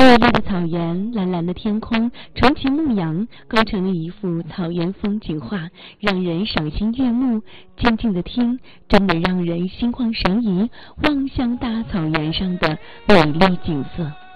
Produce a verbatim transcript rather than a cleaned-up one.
绿绿的草原，蓝蓝的天空，纯情牧羊，构成了一幅草原风景画，让人赏心悦目。静静的听，真的让人心旷神怡，望向大草原上的美丽景色。